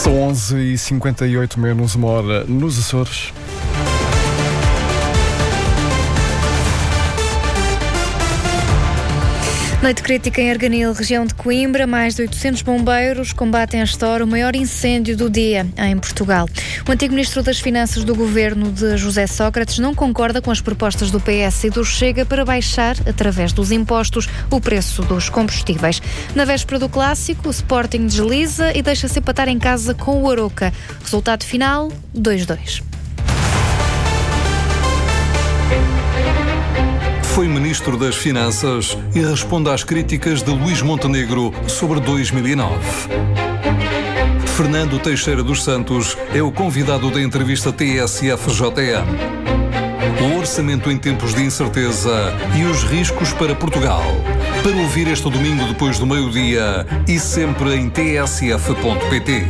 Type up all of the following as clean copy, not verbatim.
São 11h58, menos uma hora nos Açores. Noite crítica em Arganil, região de Coimbra. Mais de 800 bombeiros combatem esta hora o maior incêndio do dia em Portugal. O antigo Ministro das Finanças do governo de José Sócrates não concorda com as propostas do PS e do Chega para baixar, através dos impostos, o preço dos combustíveis. Na véspera do clássico, o Sporting desliza e deixa-se empatar em casa com o Aroca. Resultado final, 2-2. Foi Ministro das Finanças e responde às críticas de Luís Montenegro sobre 2009. Fernando Teixeira dos Santos é o convidado da entrevista TSF-JN. O orçamento em tempos de incerteza e os riscos para Portugal. Para ouvir este domingo depois do meio-dia e sempre em tsf.pt.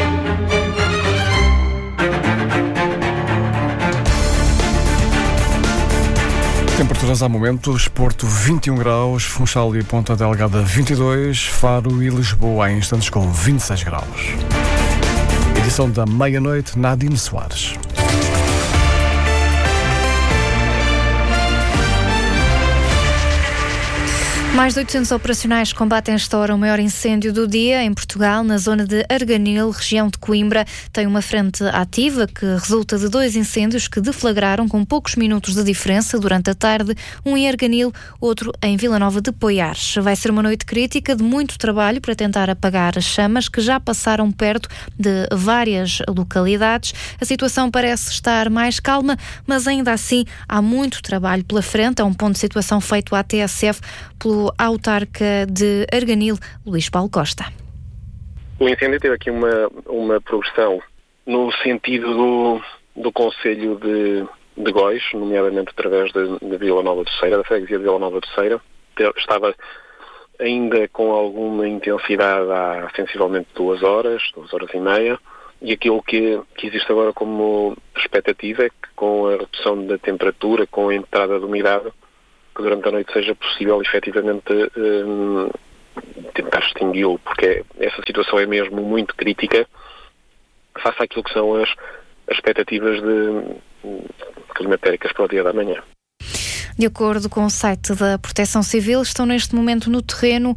Temperaturas ao momento: Porto 21 graus, Funchal e Ponta Delgada 22, Faro e Lisboa em instantes com 26 graus. Edição da meia-noite, Nadine Soares. Mais de 800 operacionais combatem esta hora o maior incêndio do dia em Portugal, na zona de Arganil, região de Coimbra. Tem uma frente ativa que resulta de 2 incêndios que deflagraram com poucos minutos de diferença durante a tarde, um em Arganil, outro em Vila Nova de Poiares. Vai ser uma noite crítica de muito trabalho para tentar apagar as chamas que já passaram perto de várias localidades. A situação parece estar mais calma, mas ainda assim há muito trabalho pela frente. É um ponto de situação feito à TSF pelo autarca de Arganil, Luís Paulo Costa. O incêndio teve aqui uma progressão no sentido do concelho de Góis, nomeadamente através de Vila Nova de Ceira, da freguesia de Vila Nova de Ceira. Estava ainda com alguma intensidade há sensivelmente 2 horas e meia, e aquilo que existe agora como expectativa é que com a redução da temperatura, com a entrada de umidade, que durante a noite seja possível efetivamente tentar extingui-lo, porque essa situação é mesmo muito crítica face àquilo que são as expectativas climatéricas para o dia da manhã. De acordo com o site da Proteção Civil, estão neste momento no terreno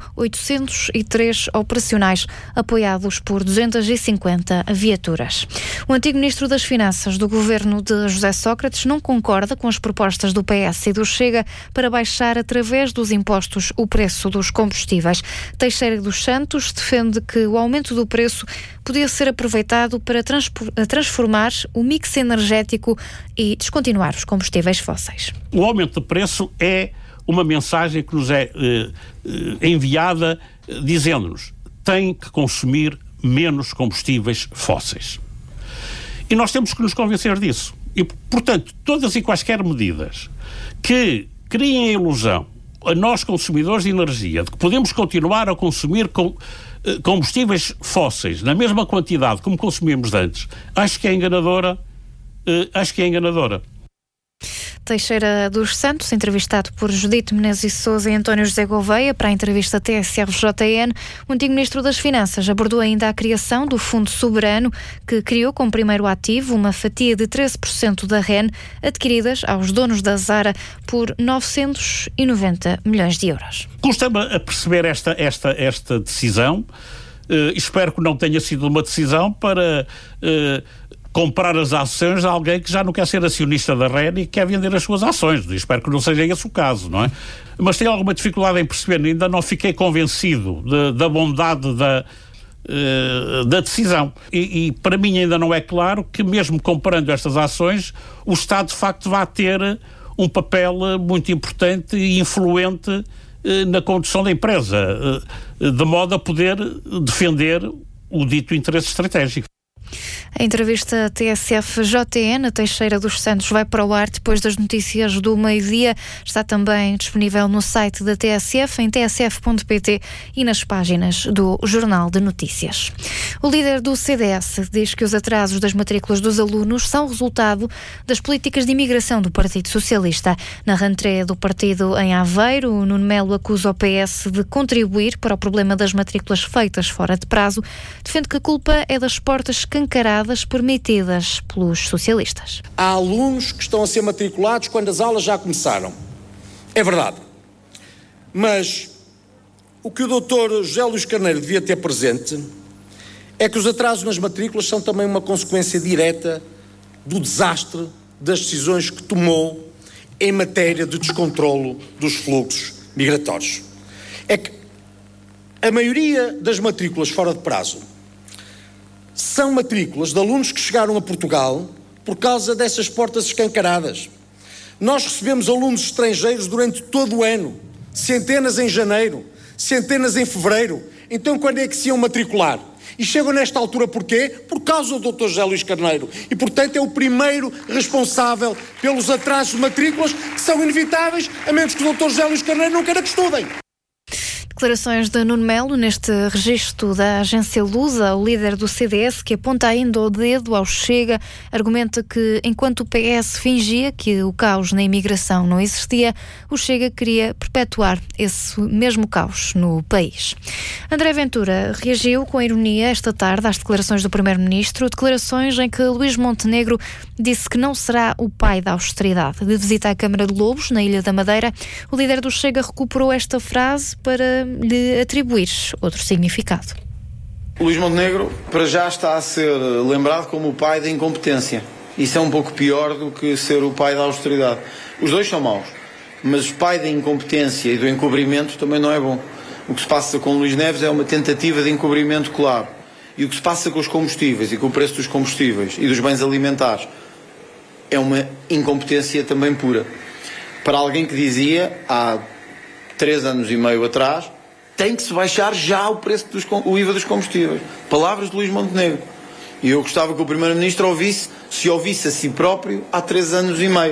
803 operacionais, apoiados por 250 viaturas. O antigo Ministro das Finanças do governo de José Sócrates não concorda com as propostas do PS e do Chega para baixar, através dos impostos, o preço dos combustíveis. Teixeira dos Santos defende que o aumento do preço podia ser aproveitado para transformar o mix energético e descontinuar os combustíveis fósseis. O aumento de preço é uma mensagem que nos é enviada dizendo-nos: tem que consumir menos combustíveis fósseis. E nós temos que nos convencer disso. E, portanto, todas e quaisquer medidas que criem a ilusão a nós, consumidores de energia, de que podemos continuar a consumir combustíveis fósseis na mesma quantidade como consumíamos antes, acho que é enganadora. Teixeira dos Santos, entrevistado por Judite Menezes e Sousa e António José Gouveia para a entrevista TSF-JN. O antigo Ministro das Finanças abordou ainda a criação do Fundo Soberano, que criou como primeiro ativo uma fatia de 13% da REN, adquiridas aos donos da Zara por 990 milhões de euros. Custa-me a perceber esta decisão. Espero que não tenha sido uma decisão para comprar as ações a alguém que já não quer ser acionista da REN e quer vender as suas ações. Espero que não seja esse o caso, não é? Mas tenho alguma dificuldade em perceber, ainda não fiquei convencido da bondade da decisão. E para mim ainda não é claro que, mesmo comprando estas ações, o Estado de facto vai ter um papel muito importante e influente na condução da empresa, de modo a poder defender o dito interesse estratégico. A entrevista TSF-JTN, Teixeira dos Santos, vai para o ar depois das notícias do meio-dia. Está também disponível no site da TSF, em tsf.pt e nas páginas do Jornal de Notícias. O líder do CDS diz que os atrasos das matrículas dos alunos são resultado das políticas de imigração do Partido Socialista. Na rentrée do partido em Aveiro, o Nuno Melo acusa o PS de contribuir para o problema das matrículas feitas fora de prazo. Defende que a culpa é das portas escancaradas permitidas pelos socialistas. Há alunos que estão a ser matriculados quando as aulas já começaram. É verdade. Mas o que o Dr. José Luís Carneiro devia ter presente é que os atrasos nas matrículas são também uma consequência direta do desastre das decisões que tomou em matéria de descontrolo dos fluxos migratórios. É que a maioria das matrículas fora de prazo são matrículas de alunos que chegaram a Portugal por causa dessas portas escancaradas. Nós recebemos alunos estrangeiros durante todo o ano, centenas em janeiro, centenas em fevereiro. Então quando é que se iam matricular? E chegam nesta altura porquê? Por causa do Dr. José Luís Carneiro. E, portanto, é o primeiro responsável pelos atrasos de matrículas que são inevitáveis, a menos que o Dr. José Luís Carneiro não queira que estudem. Declarações de Nuno Melo neste registro da agência Lusa. O líder do CDS, que aponta ainda o dedo ao Chega, argumenta que enquanto o PS fingia que o caos na imigração não existia, o Chega queria perpetuar esse mesmo caos no país. André Ventura reagiu com ironia esta tarde às declarações do Primeiro-Ministro, declarações em que Luís Montenegro disse que não será o pai da austeridade. De visita à Câmara de Lobos, na Ilha da Madeira, o líder do Chega recuperou esta frase para lhe atribuir outro significado. Luís Montenegro, para já, está a ser lembrado como o pai da incompetência. Isso é um pouco pior do que ser o pai da austeridade. Os dois são maus, mas o pai da incompetência e do encobrimento também não é bom. O que se passa com Luís Neves é uma tentativa de encobrimento claro. E o que se passa com os combustíveis e com o preço dos combustíveis e dos bens alimentares é uma incompetência também pura. Para alguém que dizia, há 3 anos e meio atrás, tem que se baixar já o preço o IVA dos combustíveis. Palavras de Luís Montenegro. E eu gostava que o Primeiro-Ministro se ouvisse a si próprio há 3 anos e meio.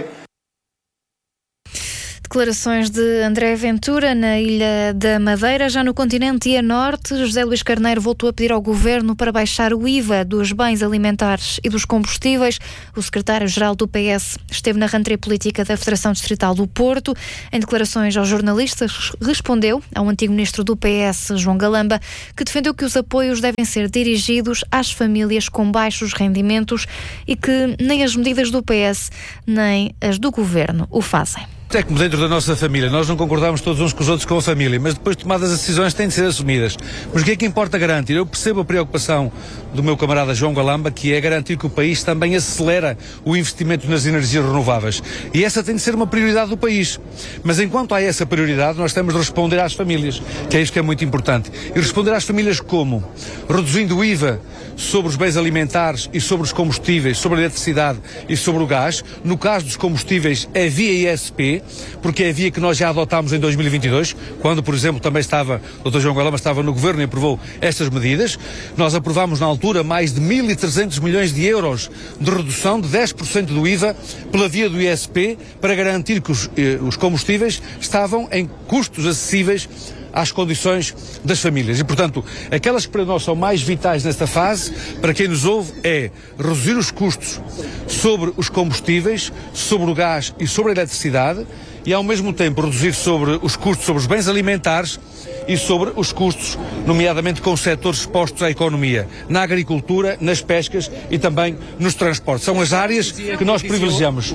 Declarações de André Ventura na Ilha da Madeira. Já no continente e a norte, José Luís Carneiro voltou a pedir ao Governo para baixar o IVA dos bens alimentares e dos combustíveis. O secretário-geral do PS esteve na rentrée política da Federação Distrital do Porto. Em declarações aos jornalistas, respondeu ao antigo ministro do PS, João Galamba, que defendeu que os apoios devem ser dirigidos às famílias com baixos rendimentos e que nem as medidas do PS nem as do Governo o fazem. É como dentro da nossa família, nós não concordamos todos uns com os outros com a família, mas depois de tomadas as decisões têm de ser assumidas. Mas o que é que importa garantir? Eu percebo a preocupação do meu camarada João Galamba, que é garantir que o país também acelera o investimento nas energias renováveis. E essa tem de ser uma prioridade do país. Mas enquanto há essa prioridade, nós temos de responder às famílias, que é isso que é muito importante. E responder às famílias como? Reduzindo o IVA sobre os bens alimentares e sobre os combustíveis, sobre a eletricidade e sobre o gás. No caso dos combustíveis é via ISP, porque é a via que nós já adotámos em 2022, quando, por exemplo, também o Dr. João Galamba estava no Governo e aprovou estas medidas. Nós aprovámos na altura mais de 1.300 milhões de euros de redução de 10% do IVA pela via do ISP para garantir que os combustíveis estavam em custos acessíveis às condições das famílias. E, portanto, aquelas que para nós são mais vitais nesta fase, para quem nos ouve, é reduzir os custos sobre os combustíveis, sobre o gás e sobre a eletricidade e, ao mesmo tempo, reduzir sobre os custos sobre os bens alimentares e sobre os custos, nomeadamente com setores expostos à economia, na agricultura, nas pescas e também nos transportes. São as áreas que nós privilegiamos.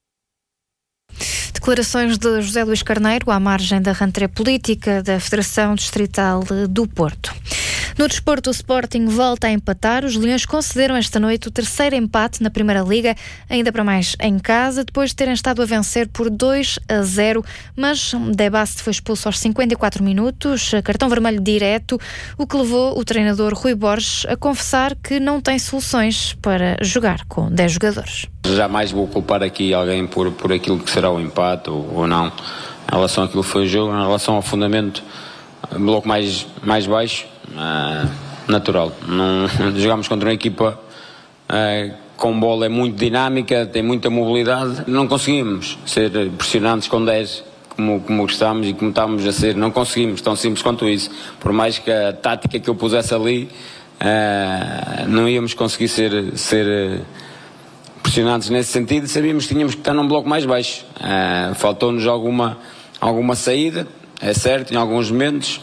Declarações de José Luís Carneiro à margem da rentrée política da Federação Distrital do Porto. No desporto, o Sporting volta a empatar. Os Leões concederam esta noite o 3º empate na Primeira Liga, ainda para mais em casa, depois de terem estado a vencer por 2-0, mas Debast foi expulso aos 54 minutos, cartão vermelho direto, o que levou o treinador Rui Borges a confessar que não tem soluções para jogar com 10 jogadores. Jamais vou culpar aqui alguém por aquilo que será o empate ou não. Em relação àquilo que foi o jogo, em relação ao fundamento, bloco mais baixo, natural. Não, jogámos contra uma equipa com bola é muito dinâmica, tem muita mobilidade. Não conseguimos ser pressionantes com 10 como gostamos e como estávamos a ser. Não conseguimos, tão simples quanto isso. Por mais que a tática que eu pusesse ali, não íamos conseguir ser pressionantes nesse sentido. Sabíamos que tínhamos que estar num bloco mais baixo. Faltou-nos alguma saída, é certo, em alguns momentos,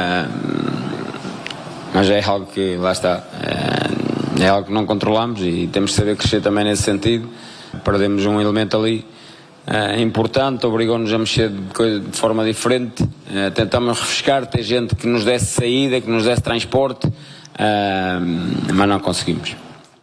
mas é algo que, lá está, é algo que não controlamos e temos que saber crescer também nesse sentido. Perdemos um elemento ali importante, obrigou-nos a mexer de forma diferente, tentamos refrescar, ter gente que nos desse saída, que nos desse transporte, mas não conseguimos.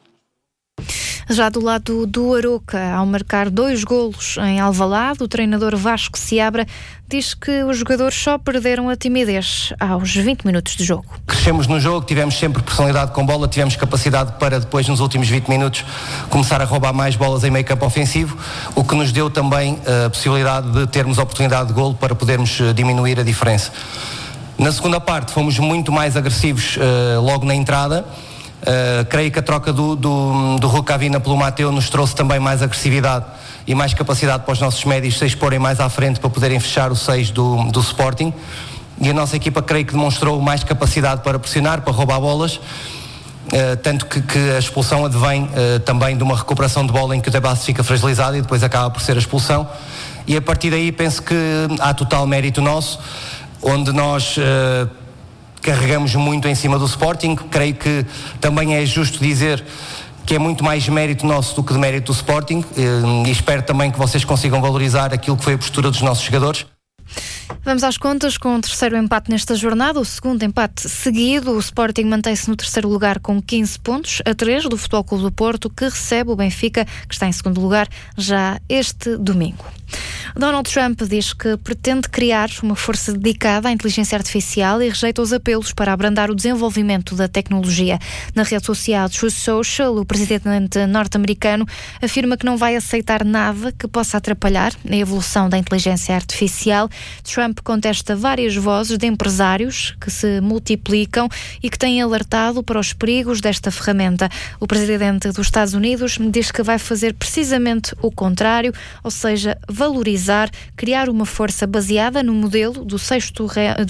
Já do lado do Aroca, ao marcar 2 golos em Alvalade, o treinador Vasco Seabra diz que os jogadores só perderam a timidez aos 20 minutos de jogo. Crescemos no jogo, tivemos sempre personalidade com bola, tivemos capacidade para depois, nos últimos 20 minutos, começar a roubar mais bolas em meio campo ofensivo, o que nos deu também a possibilidade de termos a oportunidade de golo para podermos diminuir a diferença. Na segunda parte fomos muito mais agressivos logo na entrada. Creio que a troca do Rukavina pelo Mateu nos trouxe também mais agressividade e mais capacidade para os nossos médios se exporem mais à frente para poderem fechar o 6 do Sporting, e a nossa equipa creio que demonstrou mais capacidade para pressionar, para roubar bolas, tanto que a expulsão advém também de uma recuperação de bola em que o Tebas fica fragilizado e depois acaba por ser a expulsão, e a partir daí penso que há total mérito nosso, onde nós carregamos muito em cima do Sporting. Creio que também é justo dizer que é muito mais mérito nosso do que de mérito do Sporting, e espero também que vocês consigam valorizar aquilo que foi a postura dos nossos jogadores. Vamos às contas com o terceiro empate nesta jornada, o segundo empate seguido. O Sporting mantém-se no terceiro lugar com 15 pontos, a 3 do Futebol Clube do Porto, que recebe o Benfica, que está em segundo lugar, já este domingo. Donald Trump diz que pretende criar uma força dedicada à inteligência artificial e rejeita os apelos para abrandar o desenvolvimento da tecnologia. Na rede social Truth Social, o presidente norte-americano afirma que não vai aceitar nada que possa atrapalhar a evolução da inteligência artificial. Trump contesta várias vozes de empresários que se multiplicam e que têm alertado para os perigos desta ferramenta. O presidente dos Estados Unidos diz que vai fazer precisamente o contrário, ou seja, valorizar, criar uma força baseada no modelo do sexto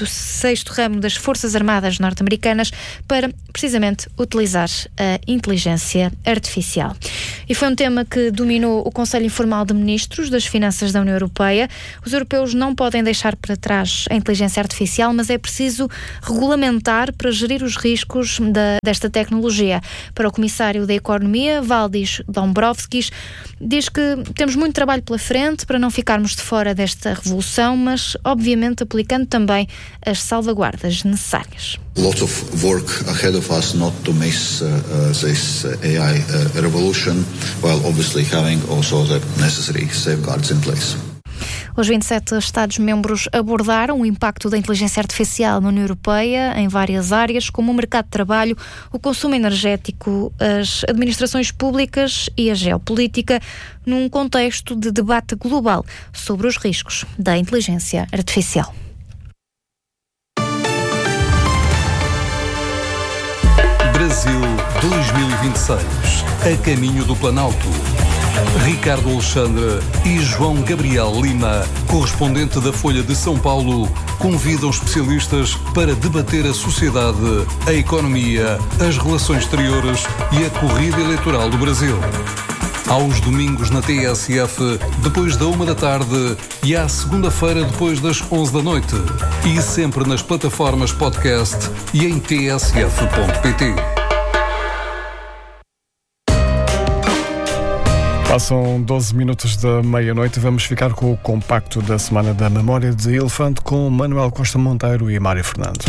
ramo das Forças Armadas norte-americanas para, precisamente, utilizar a inteligência artificial. E foi um tema que dominou o Conselho Informal de Ministros das Finanças da União Europeia. Os europeus não podem deixar para trás a inteligência artificial, mas é preciso regulamentar para gerir os riscos desta tecnologia. Para o Comissário da Economia, Valdis Dombrovskis, diz que temos muito trabalho pela frente para não ficarmos de fora desta revolução, mas obviamente aplicando também as salvaguardas necessárias. Lots of work ahead of us not to miss this AI revolution, while obviously having also the necessary safeguards in place. Os 27 Estados-membros abordaram o impacto da inteligência artificial na União Europeia em várias áreas, como o mercado de trabalho, o consumo energético, as administrações públicas e a geopolítica, num contexto de debate global sobre os riscos da inteligência artificial. Brasil 2026, a caminho do Planalto. Ricardo Alexandre e João Gabriel Lima, correspondente da Folha de São Paulo, convidam especialistas para debater a sociedade, a economia, as relações exteriores e a corrida eleitoral do Brasil. Aos domingos na TSF, depois da 1 da tarde, e à segunda-feira, depois das 11 da noite. E sempre nas plataformas podcast e em tsf.pt. Passam 12 minutos da meia-noite e vamos ficar com o compacto da Semana da Memória de Elefante com Manuel Costa Monteiro e Mário Fernando.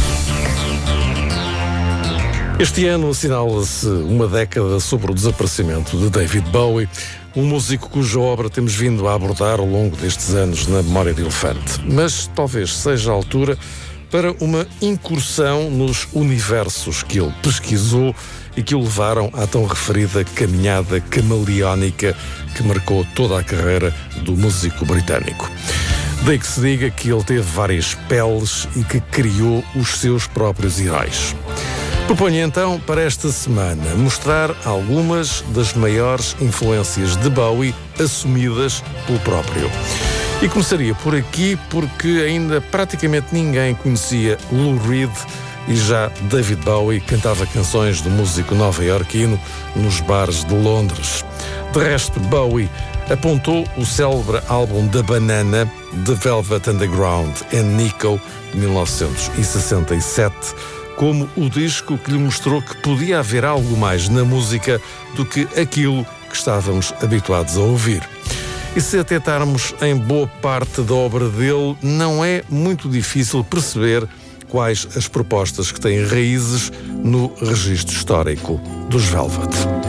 Este ano assinala-se uma década sobre o desaparecimento de David Bowie, um músico cuja obra temos vindo a abordar ao longo destes anos na Memória de Elefante. Mas talvez seja a altura para uma incursão nos universos que ele pesquisou e que o levaram à tão referida caminhada camaleónica que marcou toda a carreira do músico britânico. Daí que se diga que ele teve várias peles e que criou os seus próprios heróis. Proponho então para esta semana mostrar algumas das maiores influências de Bowie assumidas pelo próprio. E começaria por aqui porque ainda praticamente ninguém conhecia Lou Reed e já David Bowie cantava canções do músico nova-iorquino nos bares de Londres. De resto, Bowie apontou o célebre álbum da Banana, The Velvet Underground and Nico, de 1967, como o disco que lhe mostrou que podia haver algo mais na música do que aquilo que estávamos habituados a ouvir. E se atentarmos em boa parte da obra dele, não é muito difícil perceber quais as propostas que têm raízes no registro histórico dos Velvet.